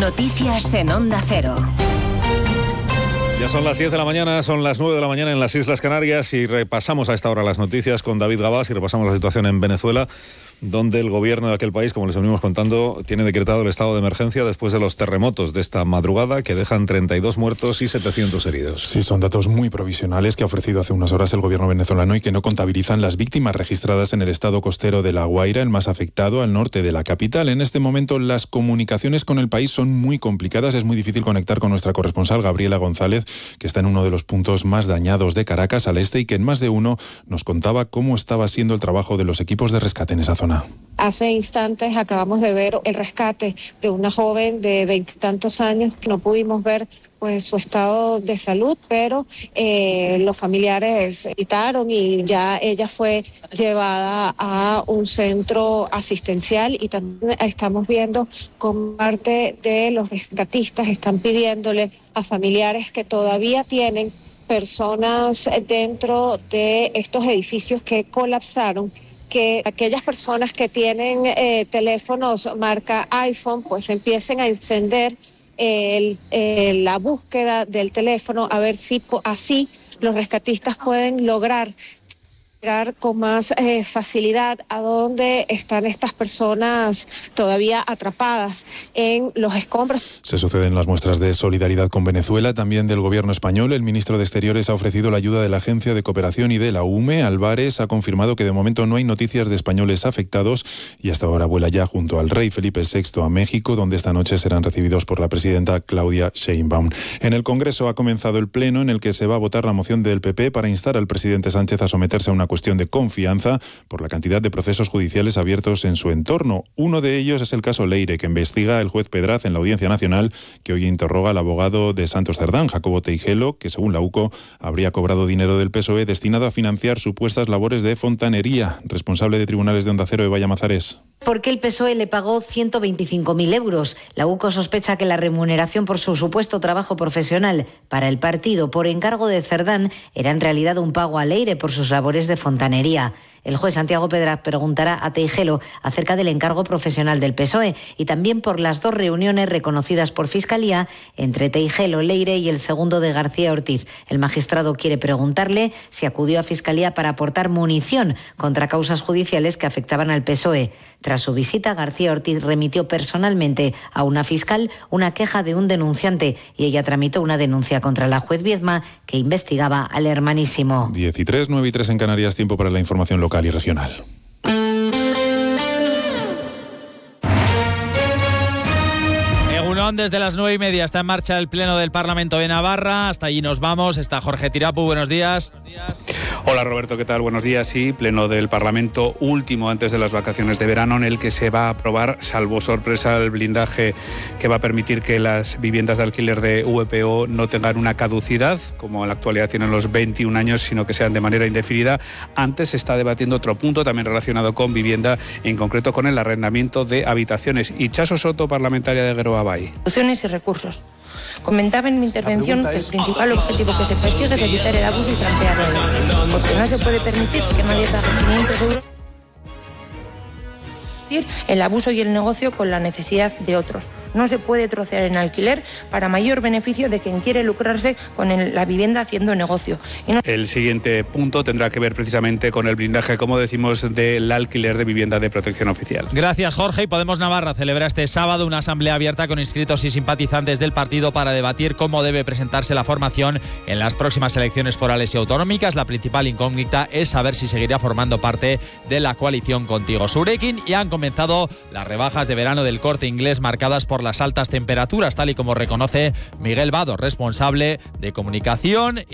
Noticias en Onda Cero. Ya son las 10 de la mañana, son las 9 de la mañana en las Islas Canarias y repasamos a esta hora las noticias con David Gabás y repasamos la situación en Venezuela, donde el gobierno de aquel país, como les venimos contando, tiene decretado el estado de emergencia después de los terremotos de esta madrugada que dejan 32 muertos y 700 heridos. Sí, son datos muy provisionales que ha ofrecido hace unas horas el gobierno venezolano y que no contabilizan las víctimas registradas en el estado costero de La Guaira, el más afectado al norte de la capital. En este momento las comunicaciones con el país son muy complicadas, es muy difícil conectar con nuestra corresponsal Gabriela González, que está en uno de los puntos más dañados de Caracas, al este, y que en más de uno nos contaba cómo estaba siendo el trabajo de los equipos de rescate en esa zona. Hace instantes acabamos de ver el rescate de una joven de 20 y tantos años. No pudimos ver pues su estado de salud, pero los familiares gritaron y ya ella fue llevada a un centro asistencial, y también estamos viendo como parte de los rescatistas están pidiéndole a familiares que todavía tienen personas dentro de estos edificios que colapsaron, que aquellas personas que tienen teléfonos marca iPhone pues empiecen a encender la búsqueda del teléfono, a ver si así los rescatistas pueden lograr llegar con más facilidad a donde están estas personas todavía atrapadas en los escombros. Se suceden las muestras de solidaridad con Venezuela, también del gobierno español. El ministro de Exteriores ha ofrecido la ayuda de la Agencia de Cooperación y de la UME. Álvarez ha confirmado que de momento no hay noticias de españoles afectados y hasta ahora vuela ya junto al rey Felipe VI a México, donde esta noche serán recibidos por la presidenta Claudia Sheinbaum. En el Congreso ha comenzado el pleno en el que se va a votar la moción del PP para instar al presidente Sánchez a someterse a una cuestión de confianza por la cantidad de procesos judiciales abiertos en su entorno. Uno de ellos es el caso Leire, que investiga el juez Pedraz en la Audiencia Nacional, que hoy interroga al abogado de Santos Cerdán, Jacobo Teijelo, que según la UCO habría cobrado dinero del PSOE destinado a financiar supuestas labores de fontanería. Responsable de Tribunales de Onda Cero, Eva Llamazares. Porque el PSOE le pagó 125.000 euros. La UCO sospecha que la remuneración por su supuesto trabajo profesional para el partido por encargo de Cerdán era en realidad un pago a Leire por sus labores de fontanería. El juez Santiago Pedraz preguntará a Teijelo acerca del encargo profesional del PSOE y también por las 2 reuniones reconocidas por Fiscalía entre Teijelo, Leire y el segundo de García Ortiz. El magistrado quiere preguntarle si acudió a Fiscalía para aportar munición contra causas judiciales que afectaban al PSOE. Tras su visita, García Ortiz remitió personalmente a una fiscal una queja de un denunciante y ella tramitó una denuncia contra la juez Viedma, que investigaba al hermanísimo. 10 y 3, 9 y 3 en Canarias, tiempo para la información local y regional. Desde las 9:30 está en marcha el Pleno del Parlamento de Navarra. Hasta allí nos vamos. Está Jorge Tirapu. Buenos días. Hola Roberto, ¿qué tal? Buenos días. Sí, Pleno del Parlamento, último antes de las vacaciones de verano, en el que se va a aprobar, salvo sorpresa, el blindaje que va a permitir que las viviendas de alquiler de VPO no tengan una caducidad, como en la actualidad tienen los 21 años, sino que sean de manera indefinida. Antes se está debatiendo otro punto también relacionado con vivienda, en concreto con el arrendamiento de habitaciones. Itxaso Soto, parlamentaria de Geroa Bai. Y recursos. Comentaba en mi intervención que el principal objetivo que se persigue es evitar el abuso y trampear la ley, porque no se puede permitir que nadie pague 500 euros el abuso y el negocio con la necesidad de otros. No se puede trocear en alquiler para mayor beneficio de quien quiere lucrarse con la vivienda haciendo negocio. El siguiente punto tendrá que ver precisamente con el blindaje, como decimos, del alquiler de vivienda de protección oficial. Gracias, Jorge. Y Podemos Navarra celebra este sábado una asamblea abierta con inscritos y simpatizantes del partido para debatir cómo debe presentarse la formación en las próximas elecciones forales y autonómicas. La principal incógnita es saber si seguirá formando parte de la coalición Contigo Surekin, y han comenzado las rebajas de verano del Corte Inglés marcadas por las altas temperaturas, tal y como reconoce Miguel Vado, responsable de comunicación